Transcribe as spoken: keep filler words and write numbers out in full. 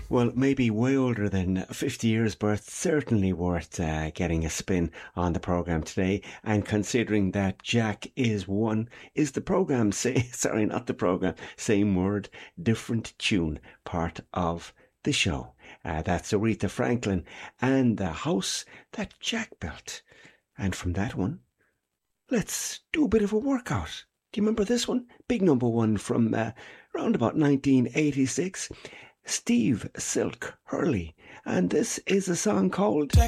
Well, maybe way older than fifty years birth, certainly worth uh, getting a spin on the programme today. And considering that Jack is one, is the programme, say, sorry, not the programme, same word, different tune, part of the show. Uh, that's Aretha Franklin and the house that Jack built. And from that one, let's do a bit of a workout. Do you remember this one? Big number one from uh, around about nineteen eighty-six. Steve Silk Hurley. And this is a song called